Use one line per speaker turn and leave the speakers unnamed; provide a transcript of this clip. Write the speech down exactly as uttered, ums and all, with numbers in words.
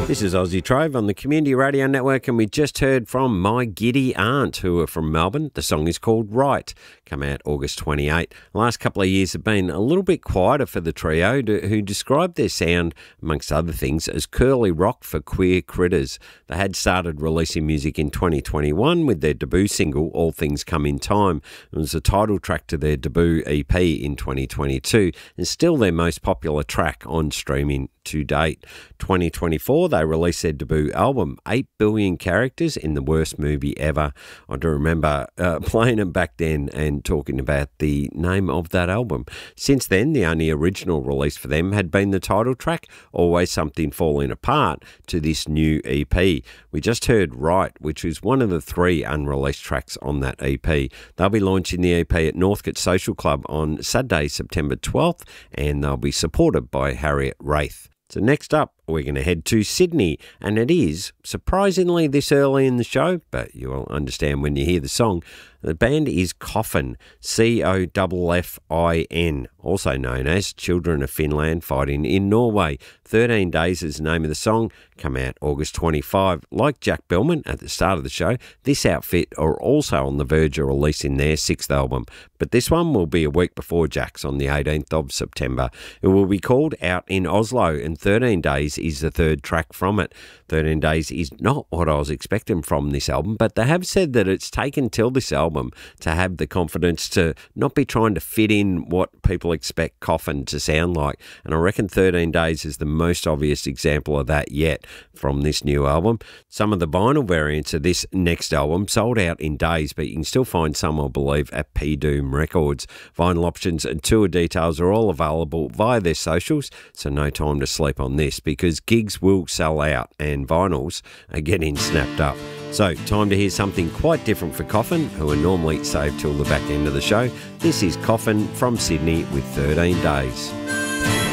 This is Aussie Trove on the Community Radio Network, and we just heard from My Giddy Aunt, who are from Melbourne. The song is called Right, come out August twenty-eighth. The last couple of years have been a little bit quieter for the trio, who described their sound, amongst other things, as curly rock for queer critters. They had started releasing music in twenty twenty-one with their debut single, All Things Come in Time. It was the title track to their debut E P in twenty twenty-two, and still their most popular track on streaming to date. twenty twenty-four, they released their debut album, eight billion Characters in the Worst Movie Ever. I do remember uh, playing them back then and talking about the name of that album. Since then, the only original release for them had been the title track, Always Something Falling Apart, to this new E P. We just heard Right, which is one of the three unreleased tracks on that E P. They'll be launching the E P at Northcote Social Club on Saturday, September twelfth, and they'll be supported by Harriet Wraith. So next up, we're going to head to Sydney, and it is, surprisingly this early in the show, but you'll understand when you hear the song, the band is Coffin, C O F F I N, also known as Children of Finland Fighting in Norway. thirteen Days is the name of the song, come out August twenty-fifth. Like Jack Bellman at the start of the show, this outfit are also on the verge of releasing their sixth album, but this one will be a week before Jack's on the eighteenth of September. It will be called Out in Oslo, and thirteen Days is the third track from it. thirteen Days is not what I was expecting from this album, but they have said that it's taken till this album to have the confidence to not be trying to fit in what people expect Coffin to sound like, and I reckon thirteen Days is the most obvious example of that yet from this new album. Some of the vinyl variants of this next album sold out in days, but you can still find some, I believe, at P Doom Records. Vinyl options and tour details are all available via their socials, so no time to sleep on this, because gigs will sell out and vinyls are getting snapped up. So, time to hear something quite different for Coffin, who are normally saved till the back end of the show. This is Coffin from Sydney with thirteen Days.